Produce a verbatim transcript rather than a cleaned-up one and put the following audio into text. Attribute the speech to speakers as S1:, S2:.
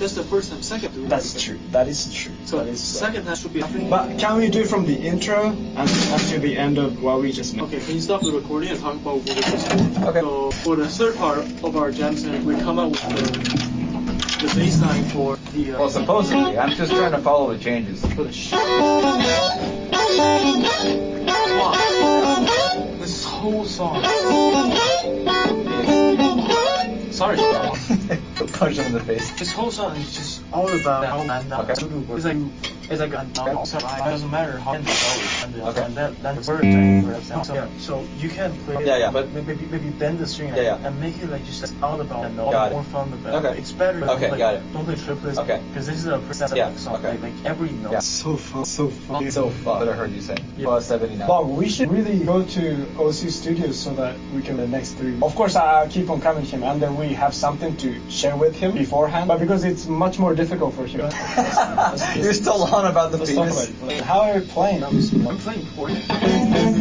S1: That's the first time. Second, do
S2: That's true. That is true.
S1: So
S2: that is
S1: second time should be.
S2: But can we do from the intro and until the end of what we just made?
S1: Okay, can you stop the recording and talk about what we just did?
S2: Okay.
S1: So for the third part of our jam session, we come up with the, the bass line for the. Uh,
S3: Well, supposedly, I'm just trying to follow the changes.
S1: For the sh- This whole song. Sorry.
S3: Punch him in the face.
S1: This whole song is just all about how man
S3: Okay.
S1: It's like it's like a it doesn't matter how it goes and,
S3: Okay.
S1: and that that's the word. So, yeah, so you can play
S3: Yeah, yeah.
S1: but maybe maybe bend the string
S3: Yeah, yeah.
S1: and make it like just all about and all
S3: Got it.
S1: more fun about
S3: Okay.
S1: It's better.
S3: Okay,
S1: like,
S3: got it.
S1: Don't play triplets.
S3: Okay.
S1: Because this is a percent
S3: Yeah,
S1: song.
S3: okay.
S1: Like, like every note.
S3: Yeah.
S2: So fun, so fun.
S3: So fun. That I heard you say.
S1: Yeah.
S3: Well, seventy-nine.
S2: But we should really go to O C Studios so that we can the next three. Of course, I'll keep on coming to him, and then we have something to share with him beforehand. But because it's much more difficult for him.
S3: You're still on about the
S2: Let's talk
S3: penis.
S2: about it. How are you playing?
S1: I'm playing for you.